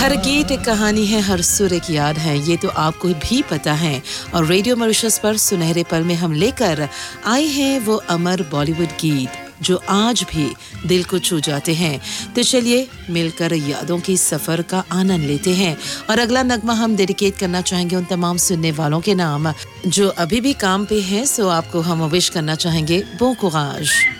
हर गीत एक कहानी है, हर सुर एक याद है, ये तो आपको भी पता है। और रेडियो मॉरिशस पर सुनहरे पल में हम लेकर आए हैं वो अमर बॉलीवुड गीत जो आज भी दिल को छू जाते हैं। तो चलिए मिलकर यादों की सफर का आनंद लेते हैं। और अगला नगमा हम डेडिकेट करना चाहेंगे उन तमाम सुनने वालों के नाम जो अभी भी काम पे हैं। सो आपको हम विश करना चाहेंगे bon courage।